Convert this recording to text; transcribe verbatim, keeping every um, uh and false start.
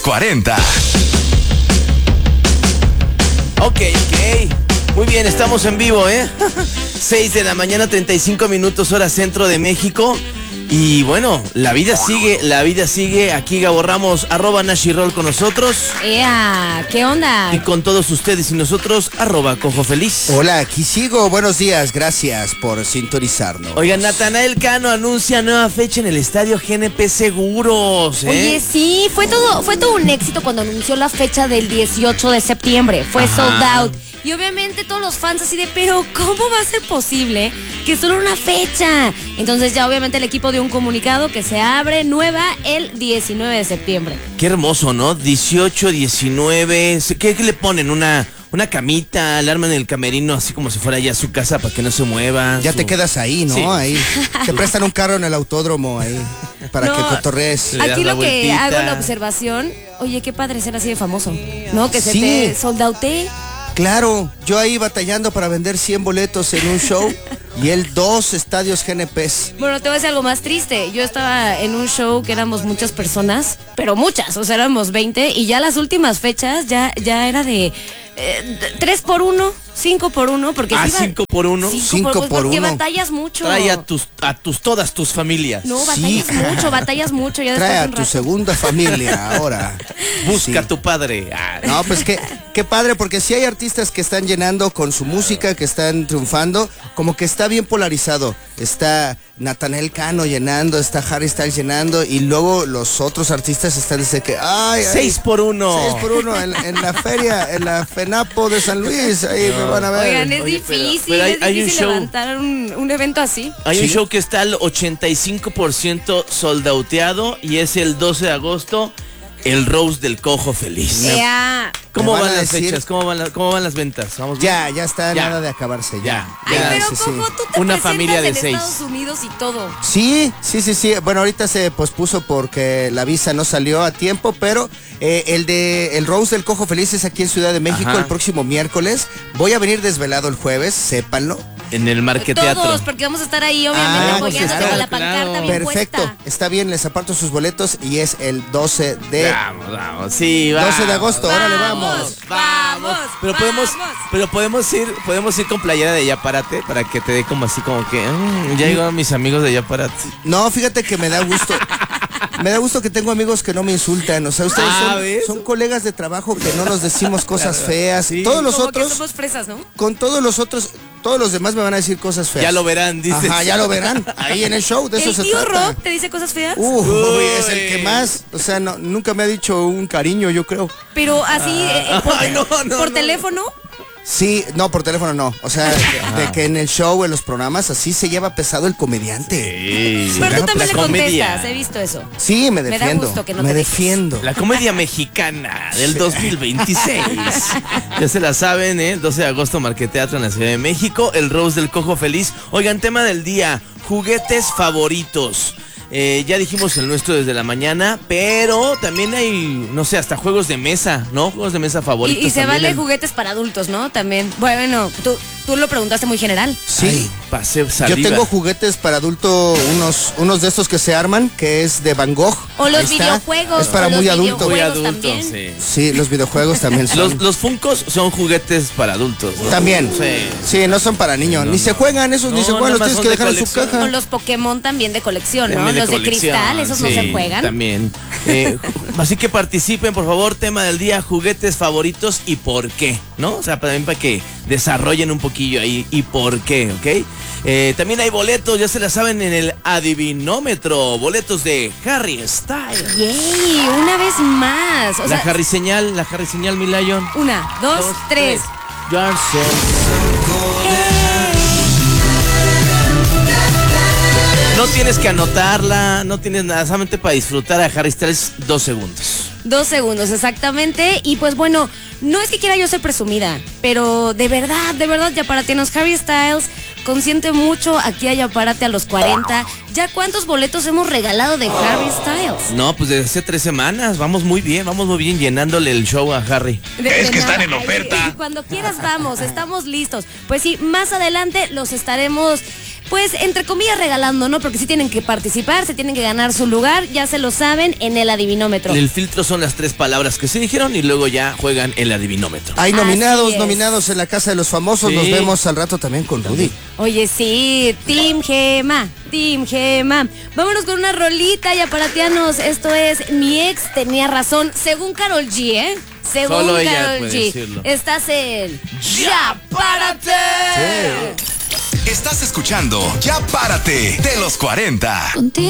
cuarenta. Ok, ok. Muy bien, estamos en vivo, ¿eh? seis de la mañana, treinta y cinco minutos, hora centro de México. Y bueno, la vida sigue, la vida sigue. Aquí Gabo Ramos, arroba Nashirol con nosotros. ¡Ea! ¿Qué onda? Y con todos ustedes y nosotros, arroba Cojo Feliz. Hola, aquí sigo. Buenos días, gracias por sintonizarnos. Oigan, Natanael Cano anuncia nueva fecha en el estadio G N P Seguros, ¿eh? Oye, sí, fue todo, fue todo un éxito cuando anunció la fecha del dieciocho de septiembre. Fue Ajá. sold out. Y obviamente todos los fans así de, pero ¿cómo va a ser posible que solo una fecha? Entonces ya obviamente el equipo dio un comunicado que se abre nueva el diecinueve de septiembre. Qué hermoso, ¿no? dieciocho, diecinueve. ¿Qué, qué le ponen? Una, una camita, le arman el camerino así como si fuera ya su casa para que no se mueva. Ya su... te quedas ahí, ¿no? Sí. Ahí. Te prestan un carro en el autódromo ahí para No, que cotorrees. Le das Aquí la lo que vueltita. hago la observación, oye, qué padre ser así de famoso, ¿no? Que se Sí. te soldaute. Claro, yo ahí batallando para vender cien boletos en un show y él dos estadios G N Ps. Bueno, te voy a decir algo más triste. Yo estaba en un show que éramos muchas personas, pero muchas, o sea, éramos veinte, y ya las últimas fechas ya, ya era de eh, tres por uno, cinco por uno, porque Ah, sí va- cinco por uno. cinco Cinco por, por porque uno. batallas mucho. Trae a tus, a tus, todas tus familias. No, batallas Sí. mucho, batallas mucho. Ya Trae después de a un tu rato. segunda familia ahora. Busca a Sí. tu padre. Ah. No, pues qué, qué padre, porque si hay artistas que están llenando con su música, que están triunfando, como que está bien polarizado. Está Natanael Cano llenando, está Harry Styles llenando, y luego los otros artistas están desde que, ay, ay, Seis por uno. seis por uno en, en la feria, en la FENAPO de San Luis, ahí me van a ver. Oigan, es Oye, pero- difícil, pero hay- es hay un difícil show. levantar un, un evento así. Hay un Sí. show que está al ochenta y cinco por ciento soldauteado y es el doce de agosto, el Rose del Cojo Feliz. Ea. ¿Cómo Me van van a las decir- fechas? ¿Cómo van, la- ¿Cómo van las ventas? ¿Vamos bien? Ya, ya está Ya. nada de acabarse, ya. Ya. Ay, Ya, pero sí, sí. Coco, tú te Una presentas familia de en seis. Estados Unidos y todo. Sí, sí, sí, sí. Bueno, ahorita se pospuso porque la visa no salió a tiempo, pero eh, el de el Rose del Cojo Feliz es aquí en Ciudad de México Ajá. el próximo miércoles. Voy a venir desvelado el jueves, sépanlo. En el Marqueteatro. Todos, porque vamos a estar ahí, obviamente, Ah, apoyándote pues está, con la pancarta claro. bien Perfecto, puesta. está bien, les aparto sus boletos y es el doce de... Vamos, vamos. Sí, vamos. doce de agosto, órale, vamos. Vamos, Pero podemos, vamos. pero podemos ir, podemos ir con playera de Yaparate para que te dé como así como que mm, ya llegaron mis amigos de Yaparate. No, fíjate que me da gusto. Me da gusto que tengo amigos que no me insultan. O sea, ustedes Ah, son, ¿ves? son colegas de trabajo que no nos decimos cosas feas. Sí. Todos los Como que otros, somos fresas, ¿no? con todos los otros, todos los demás me van a decir cosas feas. Ya lo verán, dices. Ajá, ya lo verán. Ahí en el show, de eso ¿El se tío trata. Rock te dice cosas feas? Uy, Uy. es el que más. O sea, no, nunca me ha dicho un cariño, yo creo. Pero así, eh, eh, por, Ay, no, no, por no. teléfono. Sí, no, por teléfono no. O sea, de que, de que en el show, en los programas, así se lleva pesado el comediante. Sí. Pero tú La- también la le comedia. contestas, he visto eso. Sí, me Me da defiendo. gusto que no me te dejes. defiendo. La comedia mexicana del dos mil veintiséis. Ya se la saben, ¿eh? doce de agosto, Marqueteatro en la Ciudad de México. El Rose del Cojo Feliz. Oigan, tema del día: juguetes favoritos. Eh, ya dijimos el nuestro desde la mañana, pero también hay, no sé, hasta juegos de mesa, ¿no? Juegos de mesa Y, favoritos. y se también. vale El- juguetes para adultos, ¿no? También. Bueno, tú, tú lo preguntaste muy general. Sí. Ay, pasé Yo saliva. tengo juguetes para adulto, unos, unos de estos que se arman, que es de Van Gogh. O los Ahí está. videojuegos. Es para o los muy adulto. Muy videojuegos adulto, también. sí. Sí, los videojuegos también son. Los, los Funkos son juguetes para adultos, ¿no? También. Sí. Sí, no son para niños. No, ni no. se juegan esos, ni No, se juegan, nada los más tienes son que de dejar en su colección. caja. O los Pokémon también de colección, ¿no? También Los de colección, cristal, esos no sí, se juegan. También. Eh, así que participen, por favor. Tema del día: juguetes favoritos y por qué, ¿no? O sea, también para que desarrollen un poquillo ahí y por qué, ¿ok? Eh, también hay boletos, ya se la saben, en el adivinómetro. Boletos de Harry Styles. Yay, una vez más. O La sea, Harry señal, la Harry señal, mi Lion. una, dos, Dos, tres. You are so- No tienes que anotarla, no tienes nada, solamente para disfrutar a Harry Styles dos segundos. Dos segundos, exactamente. Y pues bueno, no es que quiera yo ser presumida, pero de verdad, de verdad, Yaparatianos, Harry Styles consiente mucho aquí a Yaparate a los cuarenta. ¿Ya cuántos boletos hemos regalado de Harry Styles? No, pues desde hace tres semanas, vamos muy bien, vamos muy bien llenándole el show a Harry. De- Es de que están nada. en oferta. Ay, cuando quieras vamos, estamos listos. Pues sí, más adelante los estaremos pues entre comillas regalando, ¿no? Porque sí tienen que participar, se tienen que ganar su lugar, ya se lo saben en el adivinómetro. El filtro son las tres palabras que se dijeron y luego ya juegan el adivinómetro. Hay nominados, Así es. nominados en la Casa de los Famosos. Sí. Nos vemos al rato también con Rudy. Oye, sí, Team Gema, Team Gema. Vámonos con una rolita, ya paratianos. Esto es Mi Ex Tenía Razón, según Karol G, ¿eh? Según Solo ella Karol puede G. decirlo. Estás en Ya Párate. Estás escuchando Ya Párate de los cuarenta. Contigo.